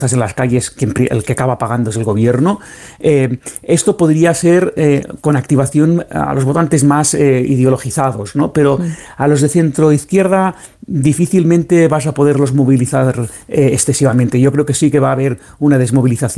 en las calles, el que acaba pagando es el gobierno. Esto podría ser con activación a los votantes más ideologizados, ¿no? Pero a los de centro-izquierda difícilmente vas a poderlos movilizar excesivamente. Yo creo que sí que va a haber una desmovilización